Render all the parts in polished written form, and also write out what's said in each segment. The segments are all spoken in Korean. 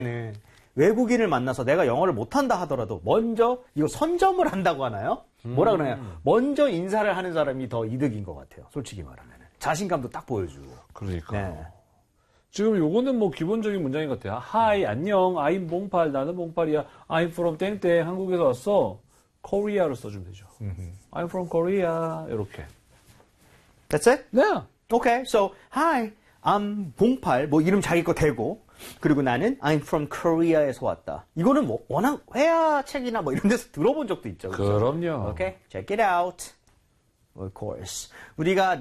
외국인을 만나서 내가 영어를 못한다 하더라도 먼저 이거 선점을 한다고 하나요? 뭐라 그러나요? 먼저 인사를 하는 사람이 더 이득인 것 같아요. 솔직히 말하면. 자신감도 딱 보여주고. 그러니까. 네. 지금 요거는 뭐 기본적인 문장인 것 같아요. Hi, 안녕. I'm 봉팔. 나는 봉팔이야. I'm from 땡땡. 한국에서 왔어. Korea로 써주면 되죠. I'm from Korea. 이렇게. That's it? 네. Okay. So, hi, I'm 봉팔. 뭐 이름 자기 거 대고. 그리고 나는 I'm from Korea에서 왔다. 이거는 뭐 워낙 회화책이나 뭐 이런 데서 들어본 적도 있죠. 그렇죠? 그럼요. Okay. Check it out. Of course. 우리가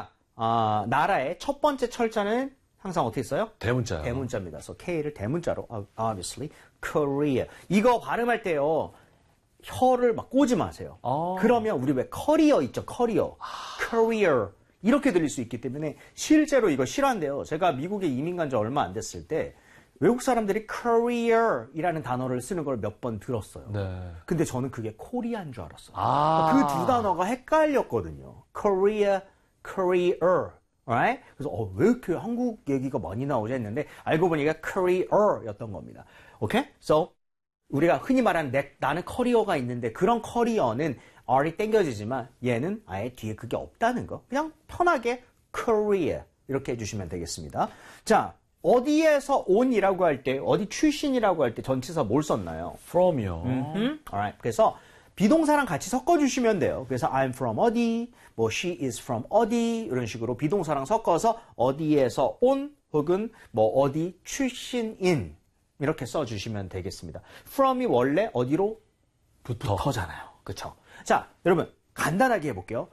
나라의 첫 번째 철자는 항상 어떻게 써요? 대문자. 대문자입니다. So K를 대문자로, obviously, Korea. 이거 발음할 때요, 혀를 막 꼬지 마세요. 그러면 우리 왜 커리어 있죠? 커리어. career. 이렇게 들릴 수 있기 때문에 실제로 이거 실화인데요. 제가 미국에 이민 간 지 얼마 안 됐을 때 외국 사람들이 career이라는 단어를 쓰는 걸 몇 번 들었어요. 네. 근데 저는 그게 코리아인 줄 알았어요. 아. 그 두 단어가 헷갈렸거든요. Korea, career. Right? 그래서 왜 이렇게 한국 얘기가 많이 나오지 했는데 알고 보니까 career였던 겁니다. 오케이? So 우리가 흔히 말하는 나는 커리어가 있는데 그런 커리어는 R이 땡겨지지만 얘는 아예 뒤에 그게 없다는 거. 그냥 편하게 career 이렇게 해주시면 되겠습니다. 자, 어디에서 온이라고 할 때, 어디 출신이라고 할 때 전치사 뭘 썼나요? From이요. Alright. 그래서 비동사랑 같이 섞어주시면 돼요. 그래서 I'm from 어디, 뭐 she is from 어디 이런 식으로 비동사랑 섞어서 어디에서 온 혹은 뭐 어디 출신인 이렇게 써주시면 되겠습니다. from이 원래 어디로? 부터잖아요. 그렇죠? 자, 여러분 간단하게 해볼게요.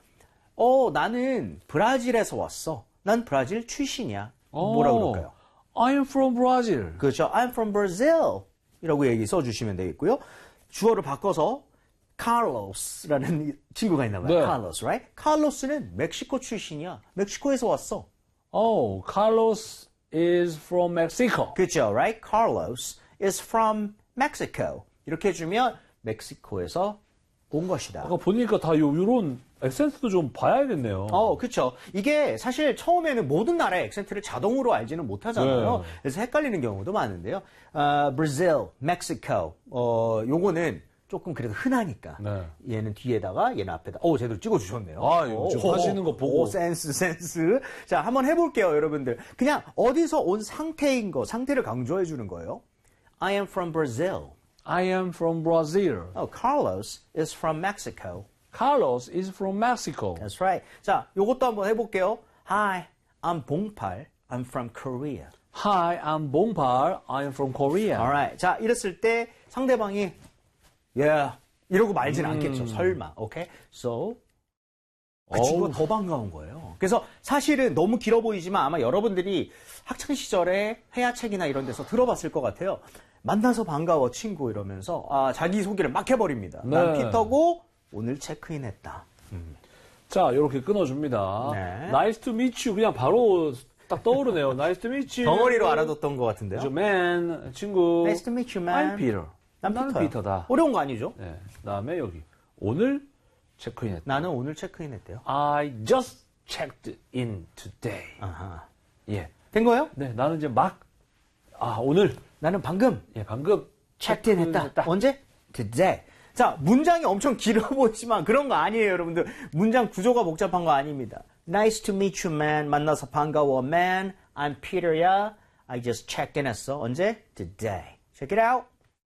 나는 브라질에서 왔어. 난 브라질 출신이야. 뭐라고 그럴까요? I'm from Brazil. 그렇죠. I'm from Brazil 이라고 얘기 써주시면 되겠고요. 주어를 바꿔서 Carlos라는 친구가 있나 봐요. 네. Carlos, right? Carlos는 멕시코 출신이야. 멕시코에서 왔어. Oh, Carlos is from Mexico. 그렇죠, right? Carlos is from Mexico. 이렇게 해주면 멕시코에서 온 것이다. 아까 보니까 다 요런 액센트도 좀 봐야겠네요. 그렇죠. 이게 사실 처음에는 모든 나라의 액센트를 자동으로 알지는 못하잖아요. 네. 그래서 헷갈리는 경우도 많은데요. Brazil, Mexico, 요거는 조금 그래도 흔하니까. 네. 얘는 뒤에다가 얘는 앞에다. 제대로 찍어주셨네요. 이거 지금 하시는 거 보고. 센스. 자, 한번 해볼게요, 여러분들. 그냥 어디서 온 상태인 거, 상태를 강조해 주는 거예요. I am from Brazil. I am from Brazil. Carlos is from Mexico. Carlos is from Mexico. That's right. 자, 요것도 한번 해볼게요. Hi, I'm 봉팔. I'm from Korea. Hi, I'm 봉팔. I'm from Korea. Alright. 자, 이랬을 때 상대방이 yeah 이러고 말진 않겠죠. 설마. Okay? So 그 친구가 더 반가운 거예요. 그래서 사실은 너무 길어 보이지만 아마 여러분들이 학창 시절에 회화책이나 이런 데서 들어봤을 것 같아요. 만나서 반가워 친구 이러면서 자기 소개를 막 해버립니다. 네. 난 피터고 오늘 체크인했다. 자, 이렇게 끊어줍니다. 네. Nice to meet you. 그냥 바로 딱 떠오르네요. Nice to meet you. 덩어리로 알아뒀던 것 같은데요. 그죠, man, 친구. Nice to meet you, man. I'm Peter. 나는 나는 피터다. 어려운 거 아니죠? 네. 그다음에 여기 오늘 체크인했다. 나는 오늘 체크인했대요. I just checked in today. 아하. 예. 된 거예요? 네, 나는 이제 오늘. 나는 방금 예, 방금 체크인했다. 언제? Today. 자, 문장이 엄청 길어 보이지만 그런 거 아니에요, 여러분들. 문장 구조가 복잡한 거 아닙니다. Nice to meet you, man. 만나서 반가워, man. I'm Peter야. I just checked in 했어. 언제? Today. Check it out.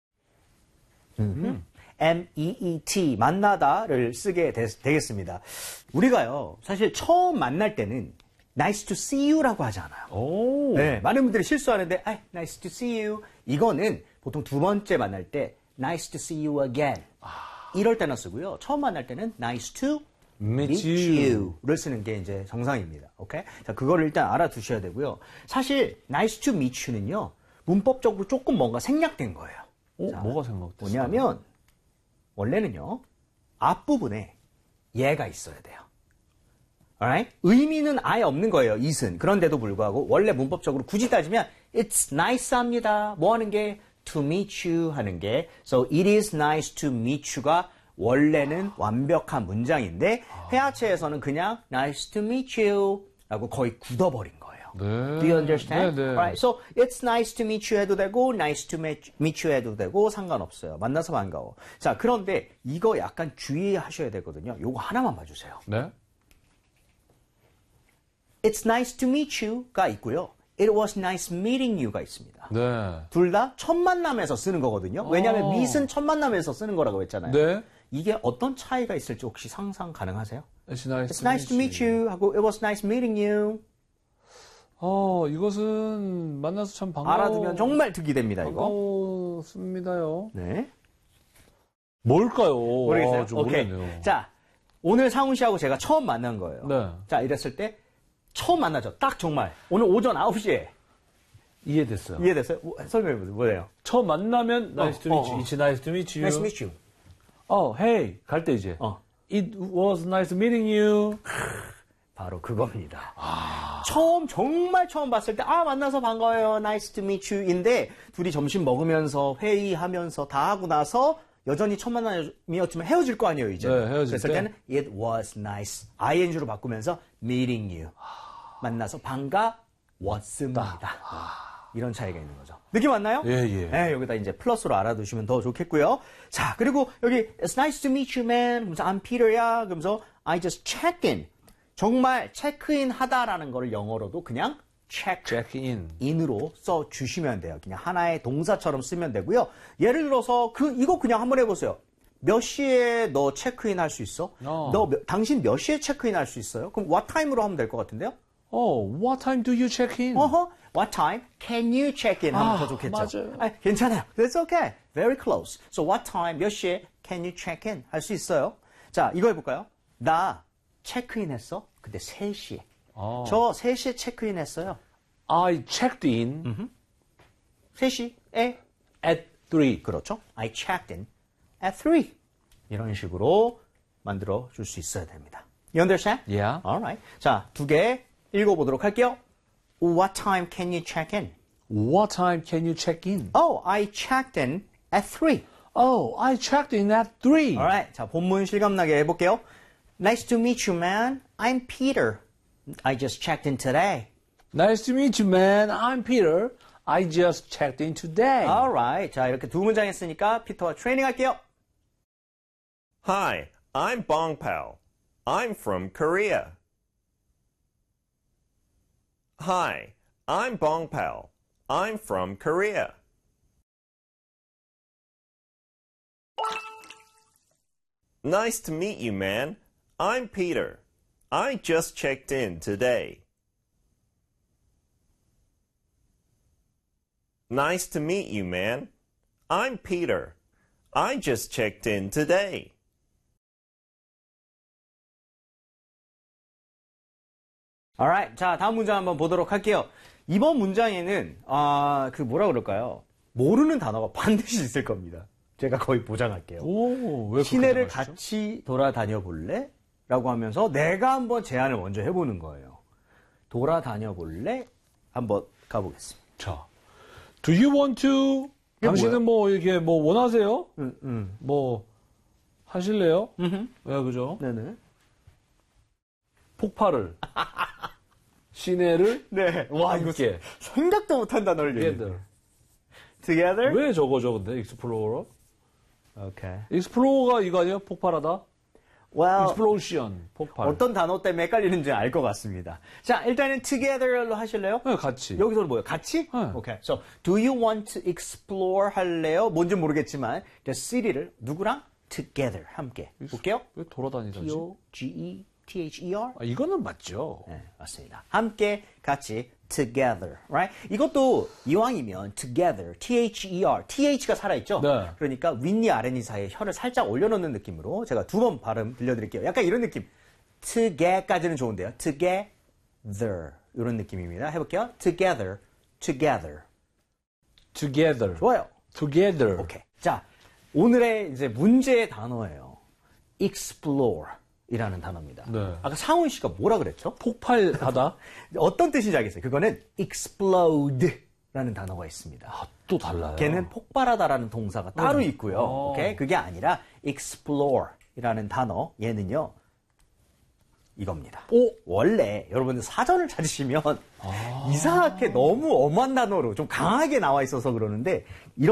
meet, 만나다를 쓰게 되겠습니다. 우리가요, 사실 처음 만날 때는 nice to see you라고 하지 않아요. 오. 네, 많은 분들이 실수하는데, nice to see you. 이거는 보통 두 번째 만날 때, nice to see you again. 이럴 때나 쓰고요. 처음 만날 때는 nice to meet you를 쓰는 게 이제 정상입니다. 오케이? 자, 그거를 일단 알아두셔야 되고요. 사실, nice to meet you는요, 문법적으로 조금 뭔가 생략된 거예요. 자, 뭐가 생각됐어요? 뭐냐면, 원래는요, 앞부분에 얘가 있어야 돼요. Alright? 의미는 아예 없는 거예요, it은. 그런데도 불구하고, 원래 문법적으로 굳이 따지면, it's nice 합니다. 뭐 하는 게? to meet you 하는 게. So, it is nice to meet you가 원래는 완벽한 문장인데, 회화체에서는 그냥 nice to meet you 라고 거의 굳어버린 거예요. 네. Do you understand? 네, 네. Right. So it's nice to meet you 해도 되고 nice to meet you 해도 되고 상관없어요. 만나서 반가워. 자, 그런데 이거 약간 주의하셔야 되거든요. 요거 하나만 봐주세요. 네. It's nice to meet you가 있고요. It was nice meeting you가 있습니다. 네. 둘 다 첫 만남에서 쓰는 거거든요. 왜냐하면 meet은 첫 만남에서 쓰는 거라고 했잖아요. 네. 이게 어떤 차이가 있을지 혹시 상상 가능하세요? It's nice, It's nice to meet you 하고 It was nice meeting you. 이것은 만나서 참 알아두면 정말 득이 됩니다. 이거. 반갑습니다요. 네. 뭘까요? 모르겠어요. 좀 오케이. 모르겠네요. 자, 오늘 상훈 씨하고 제가 처음 만난 거예요. 네. 자, 이랬을 때 처음 만나죠. 딱 정말 오늘 오전 9시에 이해됐어요. 이해됐어요? 설명해 보세요. 뭐예요? 처음 만나면 nice to meet you. It's nice to meet you. Nice to meet you. Hey, 갈 때 이제. 어. It was nice meeting you. 바로 그겁니다. 정말 처음 봤을 때, 만나서 반가워요. Nice to meet you인데, 둘이 점심 먹으면서, 회의하면서 다 하고 나서, 여전히 첫 만남이었지만 헤어질 거 아니에요, 이제. 네, 헤어질 그랬을 때. 때는, it was nice. ing로 바꾸면서, meeting you. 만나서 반가웠습니다. 이런 차이가 있는 거죠. 느낌 왔나요? 예, 예. 네, 여기다 이제 플러스로 알아두시면 더 좋겠고요. 자, 그리고 여기, it's nice to meet you, man. 그러면서, I'm Peter야. 그러면서, I just checked in. 정말 체크인 하다라는 거를 영어로도 그냥 check in. in으로 써 주시면 돼요. 그냥 하나의 동사처럼 쓰면 되고요. 예를 들어서 이거 그냥 한번 해보세요. 몇 시에 너 체크인 할 수 있어? 당신 몇 시에 체크인 할 수 있어요? 그럼 what time으로 하면 될 것 같은데요? What time do you check in? What time can you check in? 하면 더 좋겠죠. 맞아요. 괜찮아요. That's okay. Very close. So what time, 몇 시에 can you check in? 할 수 있어요. 자, 이거 해볼까요? 나 체크인 했어? 근데 3시에. 저 3시에 체크인 했어요. I checked in 3시에? at 3. 그렇죠. I checked in at 3. 이런 식으로 만들어 줄 수 있어야 됩니다. You understand? Yeah. Alright. 자, 2개 읽어보도록 할게요. What time can you check in? What time can you check in? I checked in at 3. I checked in at 3. Alright. 자, 본문 실감나게 해볼게요. Nice to meet you, man. I'm Peter. I just checked in today. Nice to meet you, man. I'm Peter. I just checked in today. Alright. 자, 이렇게 두 문장 했으니까 피터와 트레이닝 할게요. Hi, I'm Bongpal. I'm from Korea. Hi, I'm Bongpal. I'm from Korea. Nice to meet you, man. I'm Peter. I just checked in today. Nice to meet you, man. I'm Peter. I just checked in today. Alright. 자, 다음 문장 한번 보도록 할게요. 이번 문장에는, 뭐라 그럴까요? 모르는 단어가 반드시 있을 겁니다. 제가 거의 보장할게요. 오, 왜 시내를 그렇게 생각하시죠? 같이 돌아다녀 볼래? 라고 하면서 내가 한번 제안을 먼저 해보는 거예요. 돌아다녀 볼래? 한번 가보겠습니다. 자, do you want to? 당신은 뭐 이게 뭐 원하세요? 뭐 하실래요? 왜 그죠? 네네. 폭발을 시내를 네. 와, 이거 함께 생각도 못한 단어를 together. Together? 왜 저거죠 근데 익스플로러? Okay. 익스플로러가 이거 아니에요? 폭발하다? Well, explosion 폭발. 어떤 단어 때문에 헷갈리는지 알 것 같습니다. 자, 일단은 together로 하실래요? 네, 같이. 여기서는 뭐예요? 같이? 네. Okay. So, do you want to explore 할래요? 뭔지 모르겠지만, the city를 누구랑? Together. 함께. 볼게요. 왜 돌아다니다지? T-O-G-E-T-H-E-R. 이거는 맞죠. 네, 맞습니다. 함께, 같이, together, right? 이것도 이왕이면 together, T-H-E-R, T-H가 살아있죠? 네. 그러니까 윗니 아랫니 사이에 혀를 살짝 올려놓는 느낌으로 제가 2번 발음 들려드릴게요. 약간 이런 느낌. together까지는 좋은데요. together 이런 느낌입니다. 해볼게요. together, together. together. 좋아요. together. 오케이. 자, 오늘의 이제 문제의 단어예요. explore. 이라는 단어입니다. 네. 아까 상훈 씨가 뭐라 그랬죠? 폭발하다? 어떤 뜻인지 알겠어요. 그거는 explode라는 단어가 있습니다. 또 달라요. 걔는 폭발하다라는 동사가 따로 있고요. 오케이? 그게 아니라 explore이라는 단어 얘는요. 이겁니다. 오! 원래 여러분들 사전을 찾으시면 이상하게 너무 엄한 단어로 좀 강하게 나와 있어서 그러는데